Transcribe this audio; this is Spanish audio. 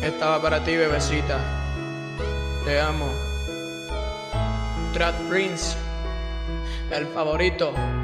Estaba para ti, bebecita. Te amo. Trap Prince, el favorito.